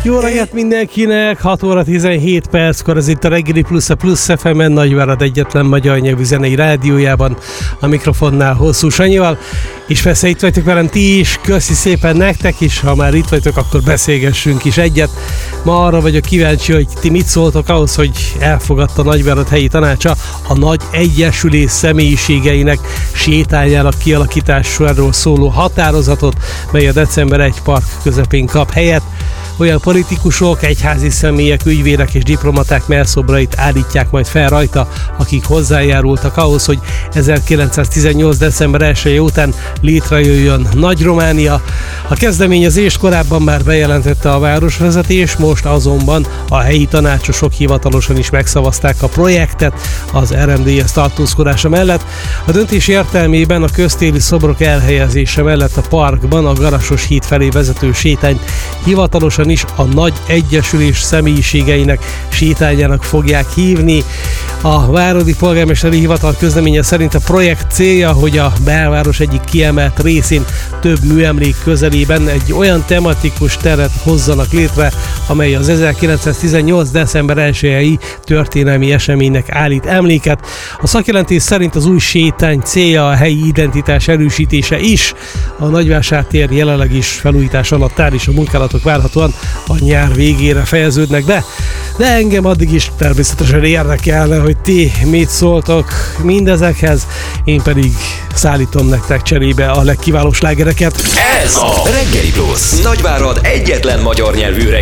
Jó reggelt mindenkinek, 6 óra 17 perckor, ez itt a Reggeli Plusz a Plusz FM-en, Nagyvárad egyetlen magyar nyelvű zenei rádiójában, a mikrofonnál Hosszú Sanyival, és persze itt vagytok velem ti is, köszi szépen nektek is, ha már itt vagytok, akkor beszélgessünk is egyet. Ma arra vagyok kíváncsi, hogy ti mit szóltok ahhoz, hogy elfogadta Nagyvárad helyi tanácsa a Nagy Egyesülés személyiségeinek sétányának kialakításáról szóló határozatot, mely a december 1 park közepén kap helyet. Olyan politikusok, egyházi személyek, ügyvédek és diplomaták mellszobrait állítják majd fel rajta, akik hozzájárultak ahhoz, hogy 1918. december 1 után létrejöjjön Nagy Románia. A kezdeményezést korábban már bejelentette a városvezetés, most azonban a helyi tanácsosok hivatalosan is megszavazták a projektet az RMDSZ tartózkodása mellett. A döntés értelmében a köztéri szobrok elhelyezése mellett a parkban a Garasos híd felé vezető sétányt hivatalosan is a Nagy Egyesülés személyiségeinek sétányának fogják hívni. A Váradi Polgármesteri Hivatal közleménye szerint a projekt célja, hogy a belváros egyik kiemelt részén több műemlék közelében egy olyan tematikus teret hozzanak létre, amely az 1918. december 1-i történelmi eseménynek állít emléket. A szakjelentés szerint az új sétány célja a helyi identitás erősítése is. A Nagyvásártér jelenleg is felújítás alatt áll, és a munkálatok várhatóan a nyár végére fejeződnek be. De engem addig is természetesen érdekelne, hogy ti mit szóltok mindezekhez, én pedig szállítom nektek cserébe a legkiválóbb slágereket. Ez a Reggeli Plusz, Nagyvárad egyetlen magyar nyelvű